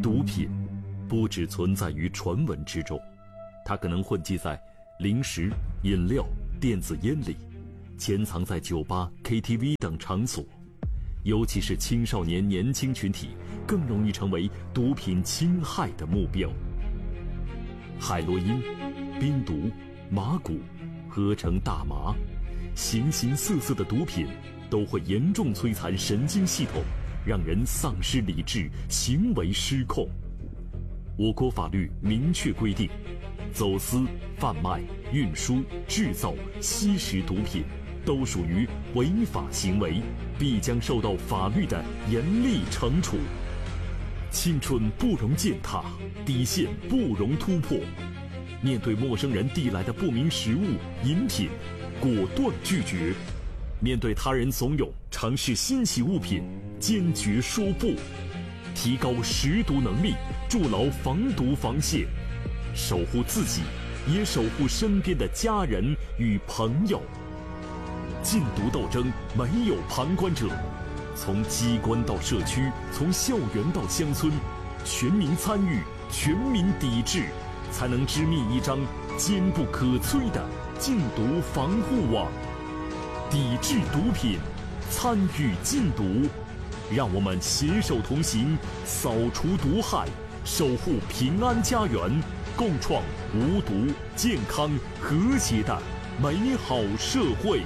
毒品不只存在于传闻之中，它可能混迹在零食、饮料、电子烟里，潜藏在酒吧、KTV 等场所。尤其是青少年年轻群体更容易成为毒品侵害的目标。海洛因、冰毒、麻古、合成大麻，形形色色的毒品都会严重摧残神经系统，让人丧失理智，行为失控。我国法律明确规定，走私、贩卖、运输、制造、吸食毒品都属于违法行为，必将受到法律的严厉惩处。青春不容践踏，底线不容突破。面对陌生人递来的不明食物、饮品，果断拒绝；面对他人怂恿尝试新奇物品，坚决说不。提高识毒能力，筑牢防毒防线，守护自己，也守护身边的家人与朋友。禁毒斗争没有旁观者，从机关到社区，从校园到乡村，全民参与，全民抵制，才能织密一张坚不可摧的禁毒防护网。抵制毒品，参与禁毒，让我们携手同行，扫除毒害，守护平安家园，共创无毒、健康、和谐的美好社会。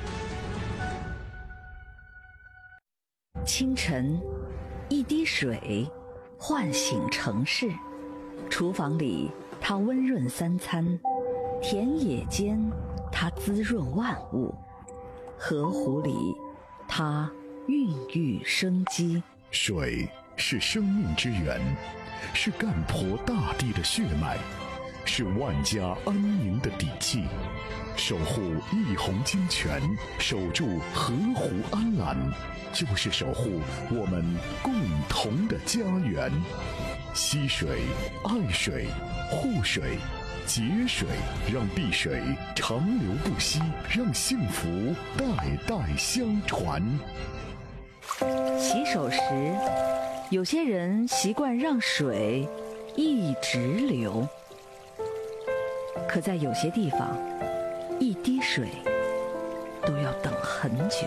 清晨，一滴水唤醒城市。厨房里，它温润三餐；田野间，它滋润万物；河湖里，它孕育生机。 水是生命之源，是干婆大地的血脉，是万家安宁的底气。守护一泓清泉，守住河湖安澜，就是守护我们共同的家园。惜水、爱水、护水、节水，让碧水长流不息，让幸福代代相传。 洗手时，有些人习惯让水一直流，可在有些地方，一滴水都要等很久。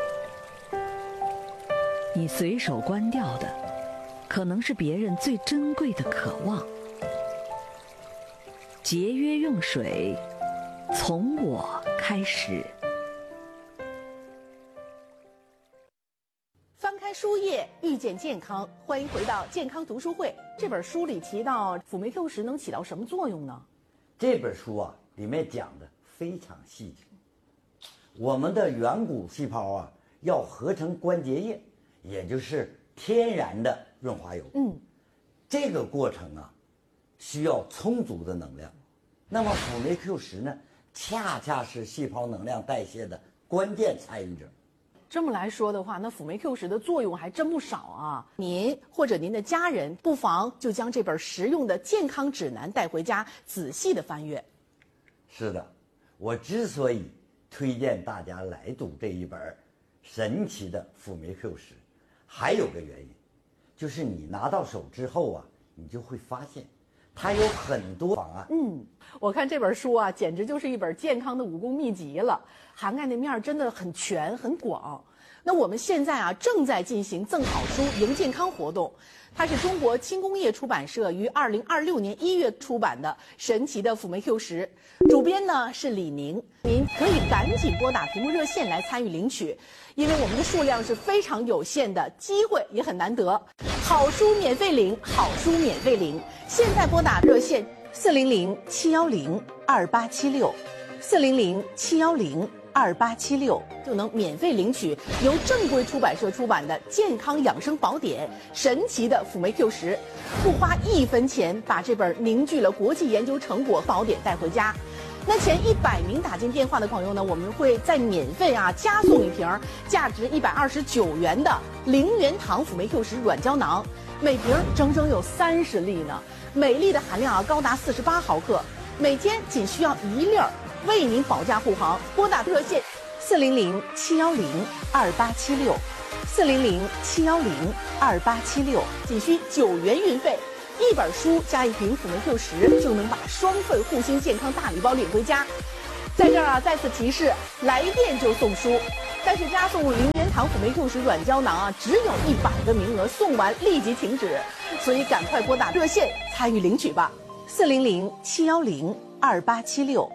你随手关掉的，可能是别人最珍贵的渴望。节约用水，从我开始。 翻开书页，遇见健康，欢迎回到健康读书会。这本书里提到辅酶 Q10能起到什么作用呢？ 这本书啊，里面讲的非常细致。我们的远古细胞啊，要合成关节液，也就是天然的润滑油。这个过程啊，需要充足的能量。那么辅酶 Q10呢，恰恰是细胞能量代谢的关键参与者。 这么来说的话，那辅酶 Q10的作用还真不少啊！您或者您的家人，不妨就将这本实用的健康指南带回家，仔细的翻阅。 是的，我之所以推荐大家来读这一本神奇的辅酶 Q10，还有个原因，就是你拿到手之后啊，你就会发现它有很多方案。 我看这本书啊，简直就是一本健康的武功秘籍了，涵盖的面真的很全很广。那我们现在啊，正在进行赠好书赢健康活动，它是中国轻工业出版社于2026年1月出版的《神奇的辅酶 Q10》，主编呢是李宁。您可以赶紧拨打屏幕热线来参与领取，因为我们的数量是非常有限的，机会也很难得。好书免费领，好书免费领，现在拨打热线400-710-2876，400-710-2876，就能免费领取由正规出版社出版的健康养生宝典《神奇的辅酶 Q10》，不花1分钱把这本凝聚了国际研究成果宝典带回家。那前100名打进电话的朋友呢，我们会再免费加送一瓶价值129元的0元糖辅酶 Q10软胶囊，每瓶整整有30粒呢，每粒的含量高达48毫克，每天仅需要1粒，为您保驾护航。拨打热线400-710-2876。 400-710-2876，仅需9元运费。一本书加一瓶辅酶 Q10，就能把双份护心健康大礼包领回家。在这儿啊，再次提示，来电就送书，但是加送0元堂辅酶 Q10软胶囊啊，只有100个名额，送完立即停止，所以赶快拨打热线参与领取吧。400-710-2876。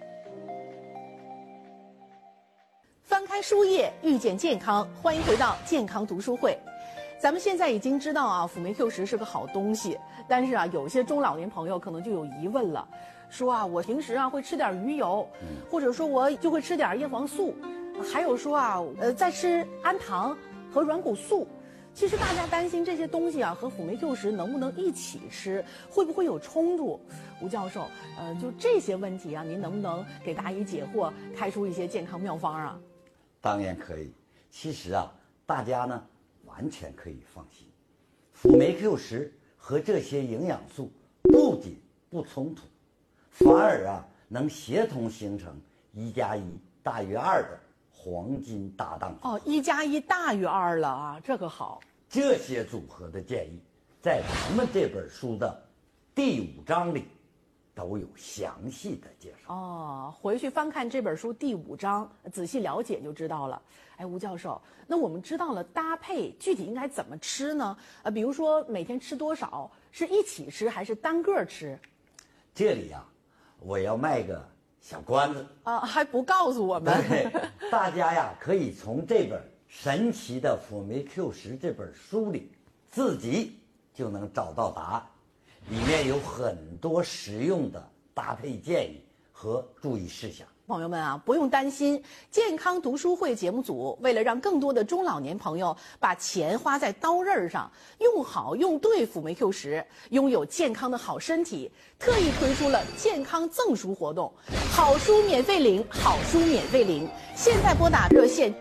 翻开书页，遇见健康，欢迎回到健康读书会。咱们现在已经知道啊，辅酶 Q10是个好东西，但是啊，有些中老年朋友可能就有疑问了，说啊，我平时啊会吃点鱼油，或者说我就会吃点叶黄素，还有说啊，再吃氨糖和软骨素。其实大家担心这些东西啊和辅酶 Q10能不能一起吃，会不会有冲突？吴教授，就这些问题啊，您能不能给答疑解惑，开出一些健康妙方啊？ 当然可以。其实啊，大家呢完全可以放心，辅酶 Q10和这些营养素不仅不冲突，反而啊能协同形成1+1大于2的黄金搭档。 哦，1+1大于2了啊，这个好。 这些组合的建议，在咱们这本书的第5章里都有详细的介绍。 哦，回去翻看这本书第5章，仔细了解就知道了。哎，吴教授，那我们知道了搭配，具体应该怎么吃呢？比如说每天吃多少，是一起吃还是单个吃？ 这里啊，我要卖个小关子啊，还不告诉我们？ 对，大家呀可以从这本神奇的辅酶 Q10这本书里，自己就能找到答案。里面有很多实用的搭配建议和注意事项。 朋友们啊，不用担心，健康读书会节目组为了让更多的中老年朋友把钱花在刀刃上，用好用对辅酶 Q10，拥有健康的好身体，特意推出了健康赠书活动，好书免费领，好书免费领。现在拨打热线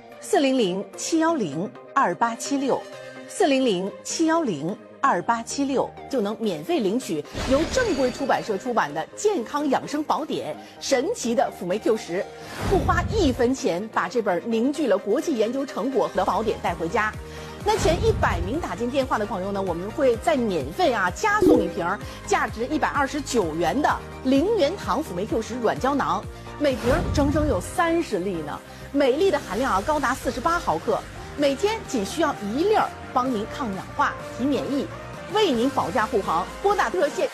400-710-2876，400-710-2876，就能免费领取由正规出版社出版的健康养生宝典《神奇的辅酶 Q10》，不花1分钱把这本凝聚了国际研究成果的宝典带回家。那前100名打进电话的朋友呢，我们会再免费加送一瓶价值129元的0元堂辅酶 Q10软胶囊，每瓶整整有30粒呢，每粒的含量高达48毫克。每天仅需要1粒，帮您抗氧化、提免疫，为您保驾护航。拨打热线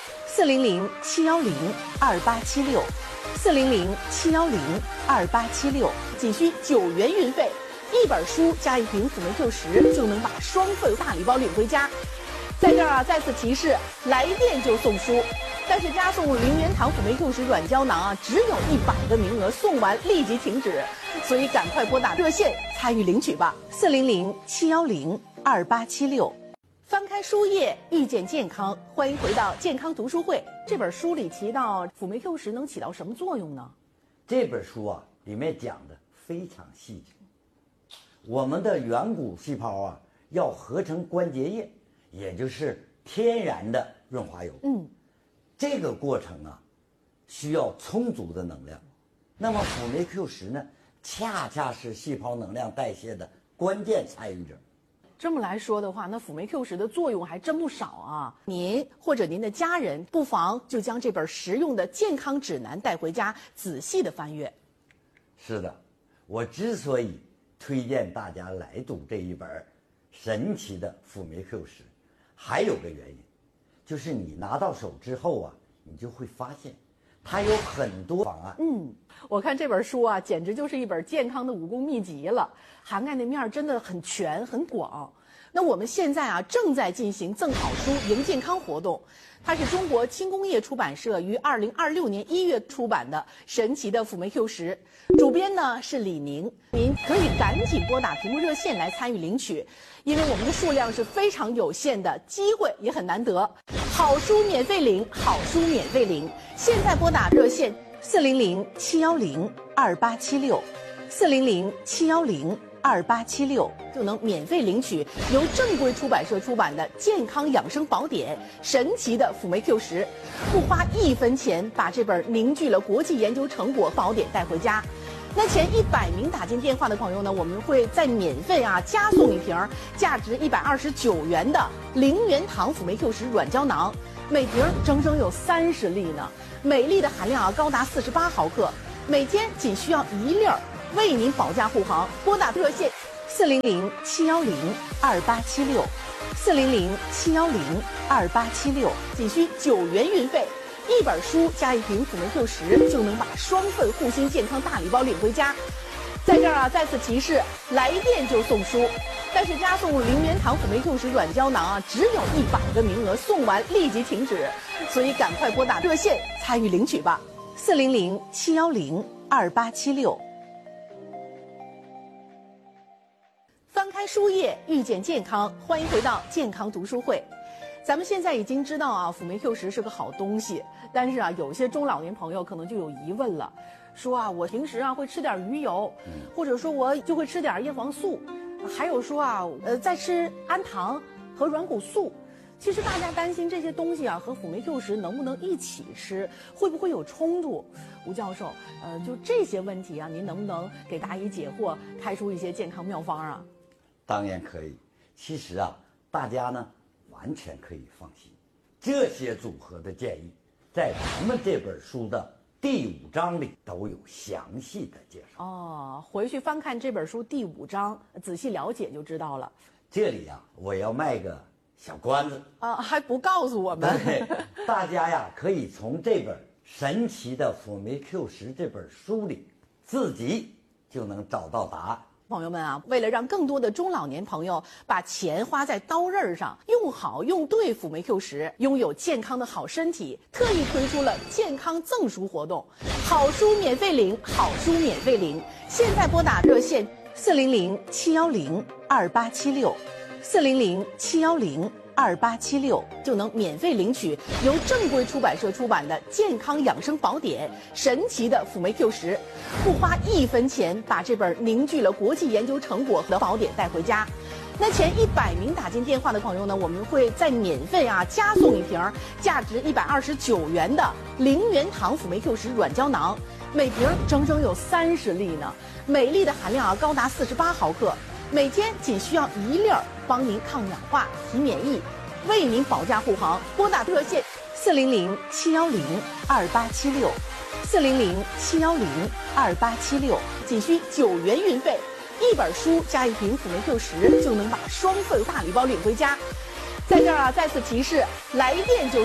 400-710-2876，400-710-2876，仅需9元运费。一本书加一瓶辅酶 Q10，就能把双份大礼包领回家。在这儿啊，再次提示，来电就送书，但是加送0元堂辅酶 Q10软胶囊啊，只有100个名额，送完立即停止，所以赶快拨打热线参与领取吧。400-710-2876。翻开书页，遇见健康，欢迎回到健康读书会。这本书里提到辅酶 Q10能起到什么作用呢？ 这本书啊，里面讲的非常细致。我们的远古细胞啊，要合成关节液，也就是天然的润滑油。这个过程啊，需要充足的能量。那么辅酶 Q10呢，恰恰是细胞能量代谢的关键参与者。 这么来说的话，那辅酶 Q10的作用还真不少啊！您或者您的家人，不妨就将这本实用的健康指南带回家，仔细的翻阅。 是的，我之所以推荐大家来读这一本神奇的辅酶 Q10，还有个原因，就是你拿到手之后啊，你就会发现它有很多方案。 我看这本书啊，简直就是一本健康的武功秘籍了，涵盖的面真的很全很广。那我们现在啊，正在进行赠好书赢健康活动，它是中国轻工业出版社于2026年1月出版的《神奇的辅酶 Q10》，主编呢是李宁。您可以赶紧拨打屏幕热线来参与领取，因为我们的数量是非常有限的，机会也很难得。好书免费领，好书免费领。现在拨打热线400-710-2876，400-710-2876，就能免费领取由正规出版社出版的健康养生宝典《神奇的辅酶 Q10》，不花1分钱把这本凝聚了国际研究成果宝典带回家。 那前100名打进电话的朋友呢，我们会再免费加送一瓶价值129元的0元堂辅酶 Q 十软胶囊，每瓶整整有30粒呢，每粒的含量高达48毫克，每天仅需要1粒，为您保驾护航。拨打热线400-710-2876，400-710-2876，仅需9元运费。1本书加1瓶辅酶 Q 十，就能把双份护心健康大礼包领回家。在这儿再次提示，来电就送书，但是加送0元堂辅酶 Q 十软胶囊只有100个名额，送完立即停止，所以赶快拨打热线参与领取吧。400-710-2876。翻开书页，遇见健康，欢迎回到健康读书会。咱们现在已经知道辅酶 Q 十是个好东西，但是有些中老年朋友可能就有疑问了，说我平时会吃点鱼油，或者说我就会吃点叶黄素，还有说再吃氨糖和软骨素。其实大家担心这些东西和辅酶 Q 十能不能一起吃，会不会有冲突？吴教授，就这些问题您能不能给答疑解惑，开出一些健康妙方啊？ 当然可以。其实大家呢完全可以放心，这些组合的建议在咱们这本书的第5章里都有详细的介绍。 回去翻看这本书第5章，仔细了解就知道了。 这里我要卖个小关子还不告诉我们。 对，大家可以从这本神奇的辅酶 Q 十这本书里自己就能找到答案。 朋友们为了让更多的中老年朋友把钱花在刀刃上，用好用对辅酶 Q 十，拥有健康的好身体，特意推出了健康赠书活动，好书免费领，好书免费领。现在拨打热线400-710-2876，400-710-2876，就能免费领取由正规出版社出版的《健康养生宝典》神奇的辅酶 Q 十，不花1分钱把这本凝聚了国际研究成果的宝典带回家。那前100名打进电话的朋友呢，我们会再免费加送一瓶价值129元的0元堂辅酶 Q 十软胶囊，每瓶整整有30粒呢，每粒的含量高达48毫克，每天仅需要1粒，帮您抗氧化、提免疫，为您保驾护航。拨打热线400-710-2876，400-710-2876，仅需9元运费。1本书加1瓶辅酶 Q 十，就能把双份大礼包领回家。在这儿再次提示，来电就